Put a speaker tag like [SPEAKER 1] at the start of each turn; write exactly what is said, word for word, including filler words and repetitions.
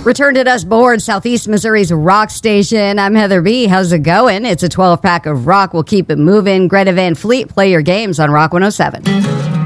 [SPEAKER 1] Return to Dust Board, Southeast Missouri's rock station. I'm Heather B. How's it going? It's a twelve-pack of rock. We'll keep it moving. Greta Van Fleet, play your games on Rock one oh seven.